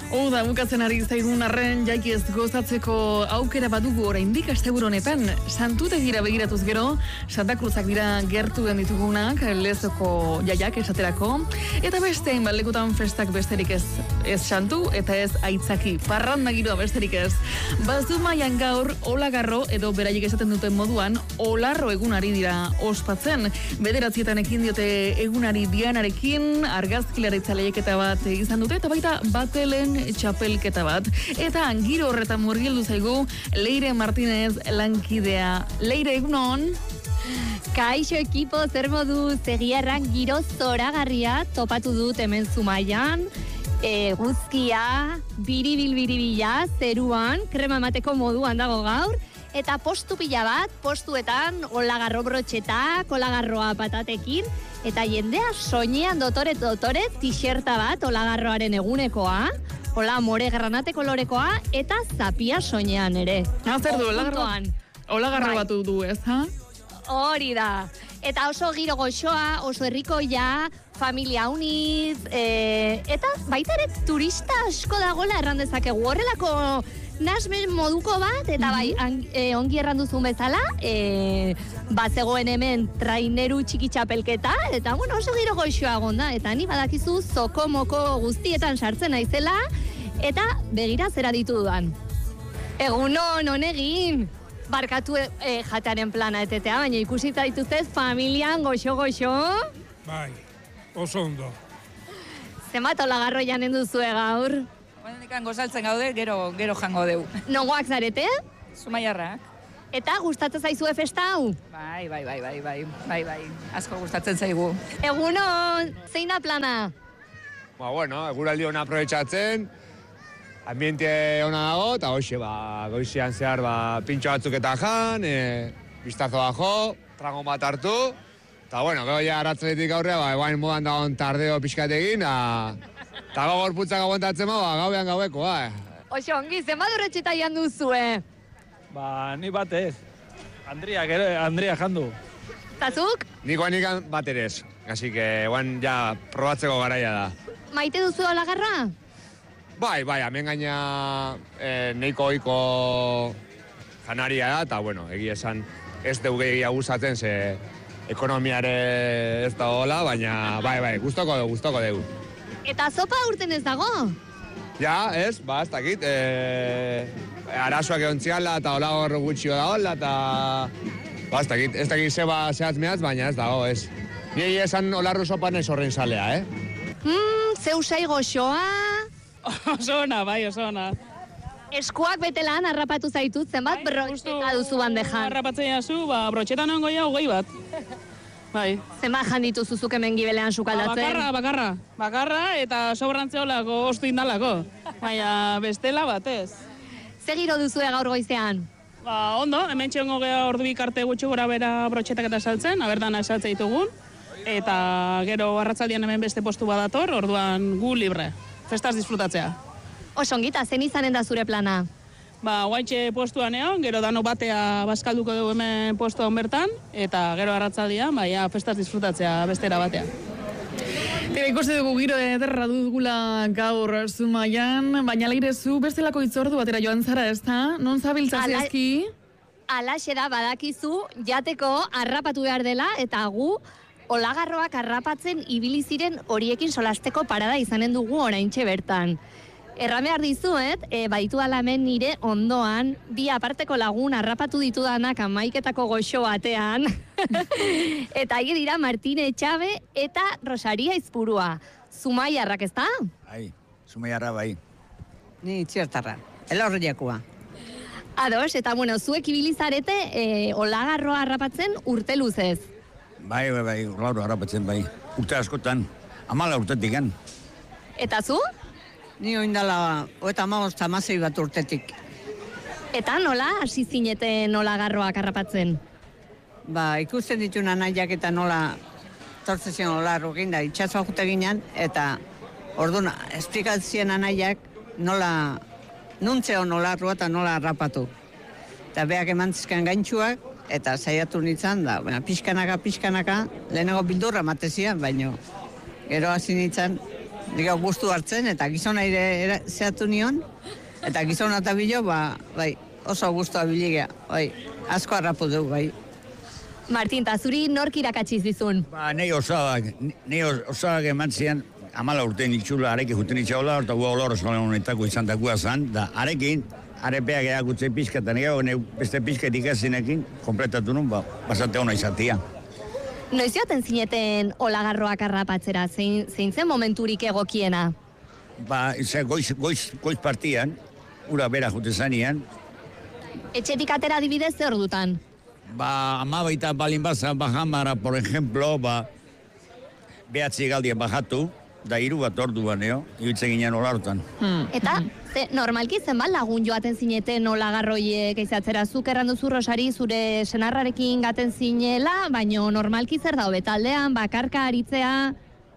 Da, bukatzen ari zaigun arren, jaikiez gozatzeko aukera badugu oraindik asteburu honetan. Santutegira begiratuz gero, Santa Cruzak dira gertuen ditugunak, lezoko jaiak esaterako. Eta beste hainbat lekutan festak besterik ez santu eta ez aitzaki. Parranda giroa besterik ez. Bazumaian gaur, olagarro edo beraiek esaten duten moduan, olarro egunari dira ospatzen. 9:00 ekin diote egunari dianarekin, argazkilaritza lehiaketa bat izan dute, eta baita batelen txapelketa bat. Eta giro horretan murgildu zaigu Leire Martinez lankidea. Leire, egunon? Kaixo ekipo, zer modu, Zegiarrak giro zoragarria topatu dut hemen Zumaian. Guzkia, biribilbiribila, zeruan, krema emateko moduan dago gaur. Eta postu pila bat, postuetan olagarro brotxetak, olagarroa patatekin, eta jendea soinean dotore t-shirta bat olagarroaren egunekoa, hola more granate kolorekoa, eta zapia soinean ere. Zer du, olagarro bat du ez, ha? Hori da. Eta oso giro goxoa, oso herrikoia, familia uniz, eta baita ere turista asko dagoela erran dezakegu. Horrelako nasmen moduko bat, eta bai, ongi erranduzun bezala, zegoen hemen traineru txiki txapelketa, eta bueno, oso giro goxoa gonda, eta ni badakizu zoko-moko guztietan sartzen naizela, eta begira zera ditu dudan. Egunon, honegin! Barkatu jatearen plana etetea, baina ikusita dituztez familian goxo-goxo? Bai, oso ondo. Zenbat olagarro janen duzue gaur? Horrendikan gozaltzen gaude, gero jango deu. Nongoak zarete? Zumaiarrak. Eta gustatzen zaizue festa hau? Bai. Asko gustatzen zaigu. Egunon, zein da plana? Bueno, eguraldi hona aprobetxatzen, ambiente hona dago, eta hoxe, goizean zehar, pintxo batzuk eta jan, biztazoa jo, tragon bat hartu, eta bueno, gero ja aratzeletik aurrea, eguain modan dagoen tardeo pixkategin, eta gogor putzak aguantatzen gauean gaueko, Oso, ongi, zenbat horretxeta jan duzue? Ni bat ez. Andria jandu. Tazuk? Nikoan bat ere ez, así que, guan, ja, probatzeko garaia da. Maite duzu olagarra? Bai, hemen gaina neiko oiko janaria da, eta, bueno, egia esan ez dugu egia gustatzen, ze ekonomiare ez da hola, baina, bai, gustoko dugu. Eta zopa urten ez dago? Ja, ez dakit, arazoak egon ziala, eta hola hor gutxio da hola, eta, ez dakit zeba zehatz baina ez dago, ez. Ni esan olarru sopan ez horren salea, Zeu sai goxoa? Oso ona. Eskuak betelan harrapatu zaitut, zenbat brotxeta duzu bandejan? Harrapatzen jazu, brotxetan ongo ja 20 bat. Bai. Zenbat janditu zuzuk hemen gibelean sukaldatzen? Bakarra eta sobrantzeolako ostu indalako. Baina bestela batez. Ze giro duzue gaur goizean? Ondo, hemen txongo geha ordu bikarte gutxu gora bera brotxetak eta saltzen, aberdana saltze ditugun. Eta gero arratzaldian hemen beste postu badator, orduan gu libre. Festaz disfrutatzea. Osongita, zen izanen da zure plana? Guaitxe postuan egon, gero dano batea bazkalduko dugu hemen postuan bertan, eta gero arratzaldian, festaz disfrutatzea bestera batea. Tira, ikusi dugu giro ederra dugula gaur Zumaian, baina Leire zu bestelako itzordu batera joan zara, ez da? Non zabiltza zehazki? Alaxe da, badakizu, jateko harrapatu behar dela, eta gu olagarroak harrapatzen ibili ziren horiekin solasteko parada izanen dugu oraintxe bertan. Erran behar dizuet, baitu alamen nire ondoan, bi aparteko lagun harrapatu ditudanak amaiketako goxo batean. Eta hie dira Martine Etxabe eta Rosaria Izpurua. Zumaiarrak, ez da? Bai, Zumaiarra bai. Ni txertarra, elorriakoa. Ados, eta bueno, zuek ibilizarete olagarroa harrapatzen urte luzez. Bai, olagarroa harrapatzen bai. Urte askotan, 14 urtetik gan. Eta zu? Ni oindala, 15 bat urtetik. Eta nola hasi zineten olagarroak harrapatzen? Ikusten dituna nahiak eta nola tortzen zion olarro ginda, itxasua jute ginen, eta orduan, esplikatzien nahiak nola nuntzeon olarroa eta nola harrapatu. Eta beak emantzizkan gaintxuak, eta saiatu nintzen da, pixkanaka, lehenago bildurra matezian, baino gero hasi nintzen nik gustu hartzen, eta gizona ere zehatu nion, eta gizona eta bilo, bai, oso gustu abiligea, bai, asko harrapu du, bai. Martin, ta zuri nork irakatsi zizun? Nei osabak eman zian, 14 urtean itxula areki juten itxaula, eta gua olor eskolan honetako izan dakua zan, da arekin, arepeak eakutzen pizkatan ego, beste pizket ikazinekin, kompletatu nun, basate hona izatea. Noiz joaten zineten olagarroak harrapatzera, zein zen momenturik egokiena? Goiz partian, ura bera jute zanean. Etxetik atera adibidez ze ordutan? Amabaita balin bazan bajamara, por ejemplo, behatzi galdien bajatu, da 3 bat orduan, ibiltzen ginen olarotan. Eta, normalki zenbat lagun joaten zineten olagarroiek izatzera, zuk erranduzu Rosari zure senarrarekin gaten zinela, baino normalki zer da hobetaldean, bakarka aritzea?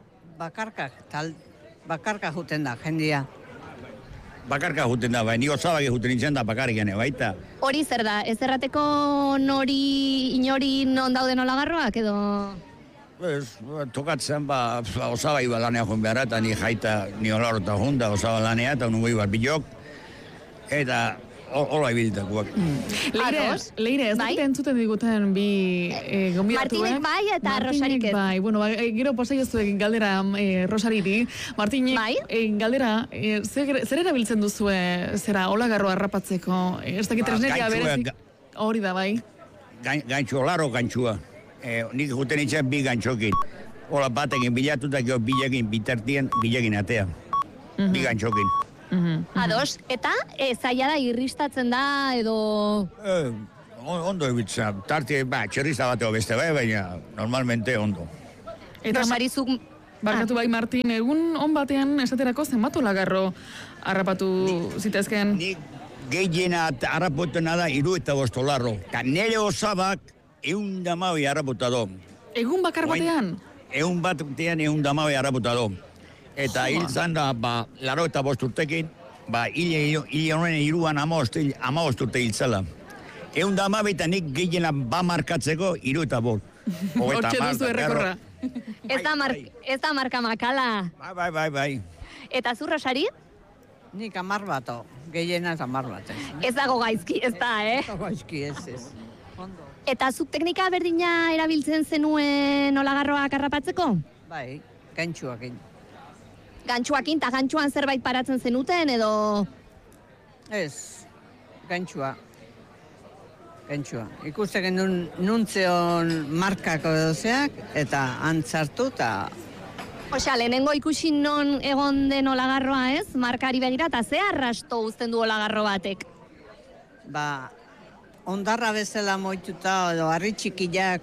Bakarka juten da, jendia. Bakarka juten da, ni osabak juten nintzen da bakarrik ene, baita. Hori zer da, ez errateko inori non dauden olagarroak edo? Tokatzen, osabai lanea joan behar, eta ni jaita, ni olarota joan da, osaba lanea, eta nungoi bat bilok, eta hola ibilitakoak. Leire, ez dut entzuten diguten bi gombidatuek. Martinek bai eta Rosarik ez. Bai, bueno, gero posaiozu galdera Rosariri. Martinek, galdera, zer erabiltzen duzue, zera, olagarroa harrapatzeko? Ez dakit tresneria berezik, hori da, bai? Gantxu, olaro gantxua. Nik juten itxan 2 gantxokin. Hola batekin bilatu eta gero bitartien bilekin atea. 2 gantxokin. Ados, eta zaila da irristatzen da edo... Ondo ebitza, tarte, txerrizta bateo beste baina normalmente ondo. Eta Rosarizuk... Barkatu bai, Martin, egun on batean esaterako zenbat olagarro harrapatu zitezken? Nik gehiena harrapoten da 35 olarro. Eta nire osabak 112 harraputa do. Egun bakar batean? Egun batean 112 harraputa do. Eta hil zan da, 85 urtekin, hile honen iruan 15 urte hil zela. 112 eta nik gehiena markatzeko 35. Hortxe duzu errekorra. Ez da marka makala. Bai. Eta zu, Rosari? Nik 10 bat, gehiena 10 bat. Ez dago gaizki, ez da, Ez dago gaizki, ez. Ondo. Eta zuk teknika berdina erabiltzen zenuen olagarroak harrapatzeko? Bai, gantxuakin. Gantxuakin, eta gantxuan zerbait paratzen zenuten, edo... Ez, gantxua. Ikusteken nuntzeon markako dozeak, eta antzartu, eta... Osea, lehenengo ikusi non egon den olagarroa, ez? Markari begira, eta ze arrasto uzten du olagarro batek? Ondarra bezala moituta, edo harri txikiak,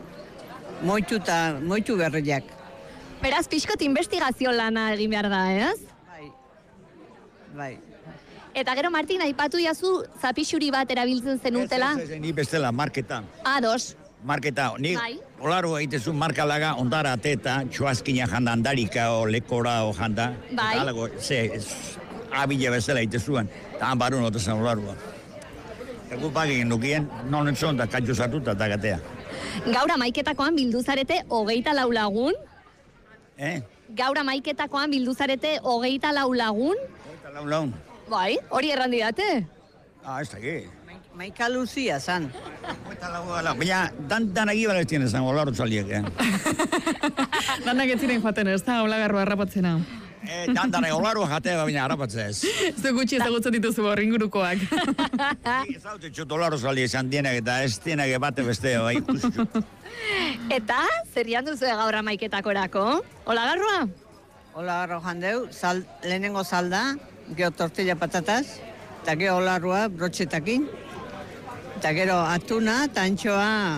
moitu berriak. Beraz, pixkot investigazio lana egin behar da, ez? Bai. Eta gero, Martin, aipatu jazu zapixuri bat erabiltzen zenutela? Ez, ni bestela, marketa. Ados. Marketa, ni olaro egitezu markalaga ondara ateta, txoazkina janda, andarika o lekora o janda. Bai. Eta alago, abile bezala egitezuan, eta han barun otezan olaroa. Egu pagin nukien, non entzon da katxo sartuta eta gatea. Gaur amaiketakoan bilduzarete 24 lagun? Gaur amaiketakoan bilduzarete 24 lagun? 24 lagun. Bai, hori errandidate? Ez da ge. Maika Luzia zan. Baina, danak iban ez tiene zan, olaro txaliek, Danak ez ziren joaten, ez da, olagarroa harrapatzena. Danak olaro jatea, baina harrapatzez. Zu gutxi ezagutzen dituzu hor ingurukoak. Ez haute txut olaro txaliek zan dienak eta ez dienak bate beste, bai. Eta, zer janduzu gaur amaiketakorako? Olagarroa? Olagarro jandeu, lehenengo salda, geho tortilla patataz, eta geho olarroa brotxetakin, eta gero atuna eta antxoa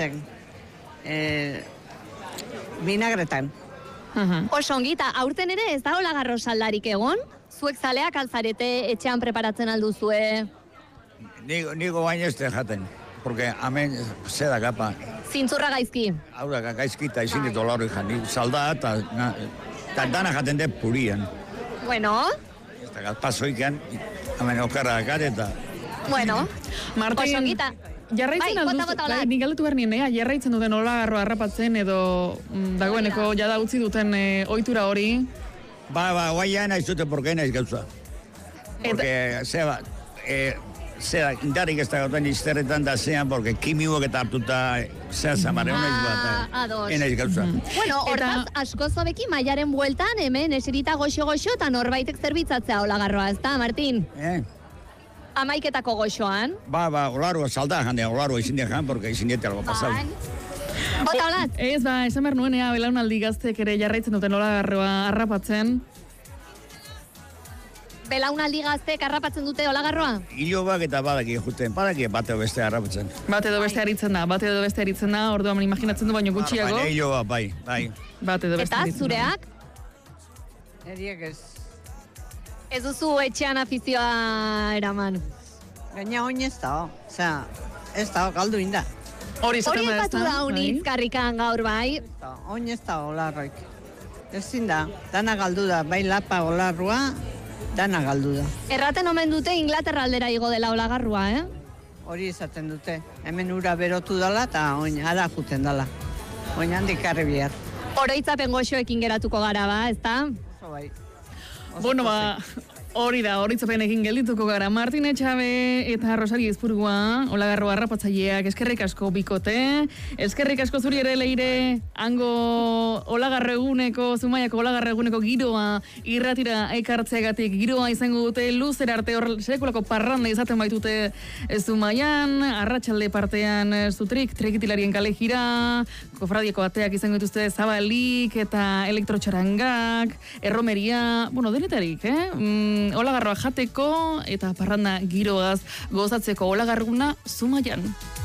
vinagretan. Oso ongi, eta aurten ere ez da olagarro saldarik egon? Zuek zaleak alzarete etxean preparatzen alduzue? Nigo baina ez jaten, porque hemen zeda kapa. Zintzurra gaizki? Hau da, gaizki eta izin ditu olaro izan, salda eta dana jaten de purian. Bueno. Ez da galpazoikan, hemen okarra dakat eta... Bueno, Martin, oso ongita. Jarraitzen alduzu, nik galdetu behar nien, jarraitzen duten olagarroa harrapatzen edo dagoeneko jada utzi duten ohitura hori? guaian ez dute porkaina ez gauza. Porque, zera, indarrik ez da gauten izterretan da zean, porque kimiuak eta hartuta, zera zamare, ados. Ena ez gauza. Bueno, hortaz, asko zobeki maiaren bueltan, hemen, eserita goxo-goxo, eta norbaitek zerbitzatzea olagarroa, ez da, Martin? Amaiketako goxoan. Olarroa salda jandea, olarroa izin jan, porque izin diete algo pasau. Bota holat? Ez, esan behar nuenea, belaunaldi gaztek ere jarraitzen duten olagarroa harrapatzen. Belaunaldi gaztek harrapatzen dute olagarroa? Ilobak eta badaki juten, badaki bate beste harrapatzen. Bate edo beste aritzen da, orduan imaginatzen du baino gutxiago. Baina iloba, bai. Bate edo beste eta aritzen da. zureak? Eriek ez. Ez duzu etxean afizioa eraman. Gaina oin ez da, ez da, galdu inda. Hori epatu da unitz karrikan gaur bai. Oin ez da olarroik. Ezin da, dana galdu da, bai lapa olarrua, dana galdu da. Erraten omen dute Inglaterra aldera igo dela olagarrua, Hori izaten dute. Hemen ura berotu dela eta oin ara juten dela. Oin handik karri bihar. Oroitzapen goxoekin geratuko gara ba, ezta? Oso bai. Bueno, hori da, horitzapenekin geldituko gara. Martin Etxabe eta Rosari Ezpurua, olagarroa harrapatzaileak, eskerrik asko bikote, eskerrik asko zuri ere leire, hango olagarro eguneko, Zumaiako olagarro eguneko giroa irratira ekartzeagatik, giroa izango dute luzera arte hor sekulako parranda izaten baitute Zumaian, arratsalde partean zutrik, trekitilarien kale jira, kofradieko ateak izango dituzte zabalik eta elektrotxarangak, erromeria, bueno, denetarik, olagarroa jateko eta parranda giroaz gozatzeko olagarruna Zumaian.